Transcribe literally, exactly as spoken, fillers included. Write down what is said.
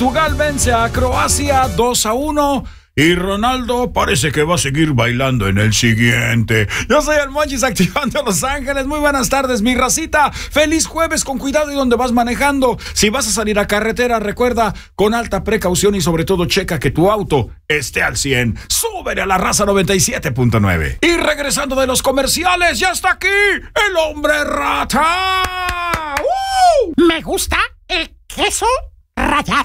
Portugal vence a Croacia dos a uno. Y Ronaldo parece que va a seguir bailando en el siguiente. Yo soy el Monchis activando Los Ángeles. Muy buenas tardes, mi racita. Feliz jueves, con cuidado y donde vas manejando. Si vas a salir a carretera, recuerda, con alta precaución y sobre todo checa que tu auto esté al cien. Súbele a la raza noventa y siete punto nueve. Y regresando de los comerciales, ya está aquí el hombre rata. ¡Uh! Me gusta el queso rallado.